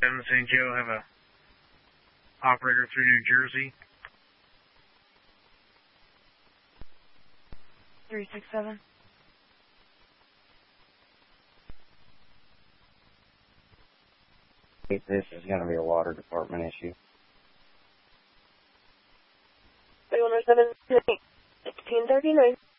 7 St. Joe, have a operator through New Jersey. 367. This is going to be a water department issue. 317, 1639.